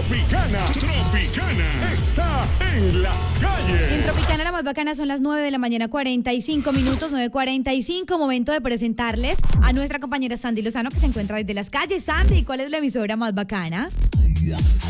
Tropicana está en las calles. En Tropicana la más bacana son las 9 de la mañana, 45 minutos, 9:45. Momento de presentarles a nuestra compañera Sandy Lozano, que se encuentra desde las calles. Sandy, ¿cuál es la emisora más bacana?